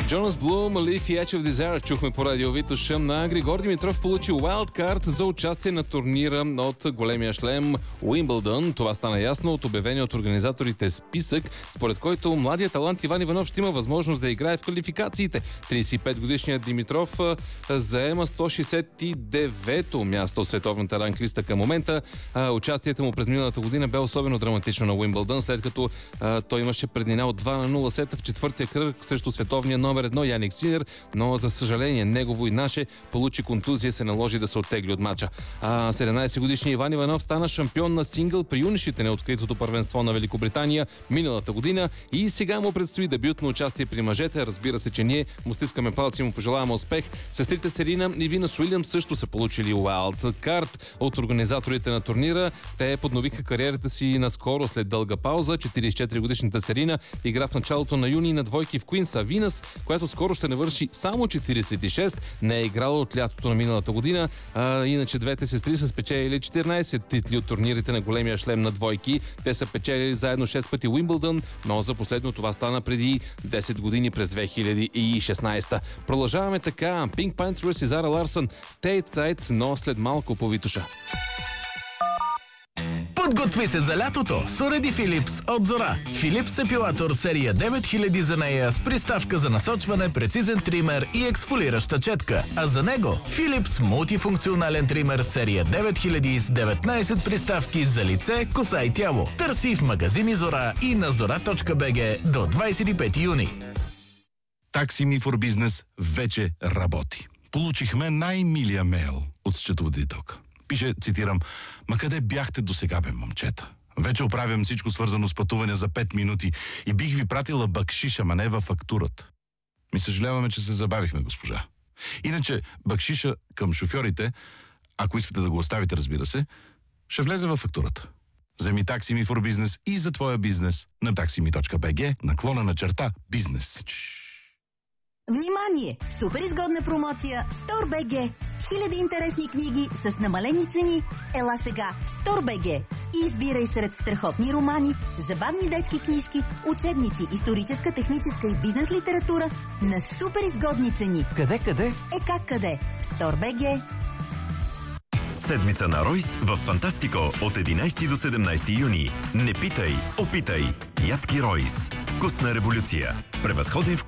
Джонас Блум, Live the Edge of Desire чухме по радио Витоша. На Григор Димитров получи уайлдкарт за участие на турнира от големия шлем Уимбълдън. Това стана ясно от обявения от организаторите списък, според който младият талант Иван Иванов ще има възможност да играе в квалификациите. 35-годишният Димитров заема 169-то място в световната ранглиста към момента. Участието му през миналата година бе особено драматично на Уимбълдън, след като той имаше преднина от 2-0 сета в четвъртия кръг срещу световния номер 1 Яник Синер, но за съжаление негово и наше получи контузия, се наложи да се оттегли от мача. 17-годишният Иван Иванов стана шампион на сингъл при юношите на откритото първенство на Великобритания миналата година и сега му предстои дебютно участие при мъжете. Разбира се, че ние му стискаме палци и му пожелаваме успех. Сестрите Серина и Винус Уилямс също са получили уайлдкарт от организаторите на турнира. Те подновиха кариерата си наскоро след дълга пауза. 44-годишната Серина игра в началото на юни на двойки в Куинс, а Винус, която скоро ще навърши само 46, не е играла от лятото на миналата година. Иначе двете сестри са спечелили 14 титли от турнирите на големия шлем на двойки. Те са печелили заедно 6 пъти Уимбълдън, но за последно това стана преди 10 години през 2016. Продължаваме така. Pink Panthers и Зара Ларсън Stateside, но след малко по Витоша. Подготви се за лятото с уреди Philips от Зора. Philips епилатор серия 9000 за нея с приставка за насочване, прецизен тример и ексфолираща четка. А за него Philips мултифункционален тример серия 9000 с 19 приставки за лице, коса и тяло. Търси в магазини Зора и на zora.bg до 25 юни. Taxi Me for Business вече работи. Получихме най-милия мейл от счетоводителка. Пише, цитирам: "Ма къде бяхте досега, бе, момчета? Вече оправям всичко свързано с пътуване за 5 минути и бих ви пратила бакшиш, ама не във фактурата." Ми съжаляваме, че се забавихме, госпожа. Иначе бакшиша към шофьорите, ако искате да го оставите, разбира се, ще влезе във фактурата. Вземи Taxi Me for Business и за твоя бизнес на taxime.bg/бизнес. Внимание! Супер изгодна промоция Store.bg. Хиляди интересни книги с намалени цени. Ела сега Store.bg и избирай сред страхотни романи, забавни детски книжки, учебници, историческа, техническа и бизнес литература на супер изгодни цени. Къде? Как къде? Store.bg. Седмица на Ройс в Фантастико от 11 до 17 юни. Не питай, опитай. Ядки Ройс. Вкусна революция. Превъзходен